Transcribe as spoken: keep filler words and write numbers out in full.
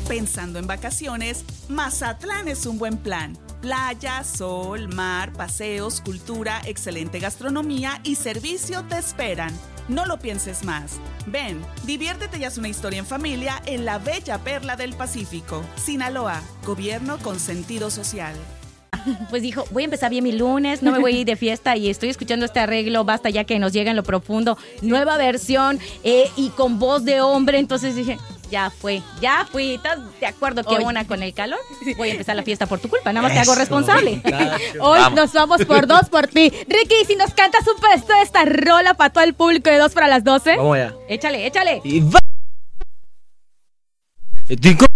Pensando en vacaciones, Mazatlán es un buen plan. Playa, sol, mar, paseos, cultura, excelente gastronomía y servicio te esperan. No lo pienses más. Ven, diviértete y haz una historia en familia en la bella perla del Pacífico. Sinaloa, gobierno con sentido social. Pues dijo, voy a empezar bien mi lunes, no me voy a ir de fiesta y estoy escuchando este arreglo, basta ya que nos llega en lo profundo, nueva versión eh, y con voz de hombre, entonces dije, ya fue, ya fui, ¿estás de acuerdo que una con el calor? Voy a empezar la fiesta por tu culpa, nada más Eso, te hago responsable. Hoy vamos. Nos vamos por dos por ti. Ricky, si nos cantas un pedazo de esta rola para todo el público de dos para las doce. Vamos allá. Échale, échale. Y va.